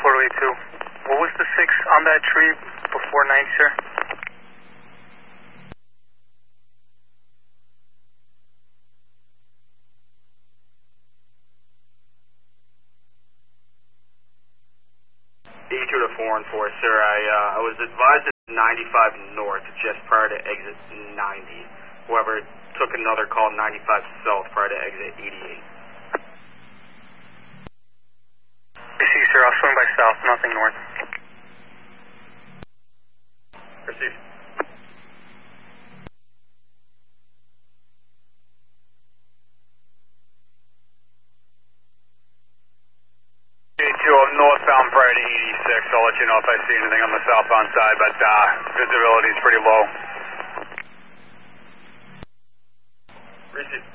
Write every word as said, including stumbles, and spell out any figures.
four eight two. What was the six on that tree before ninety, sir? E two to four and four, sir. I uh, I was advised at ninety-five north just prior to exit ninety. However, took another call ninety-five south prior to exit eighty-eight. I see, sir. I'll swing by south, nothing north. Receive. E two, I'm northbound prior to eighty-six. I'll let you know if I see anything on the southbound side, but uh, visibility is pretty low. Receive.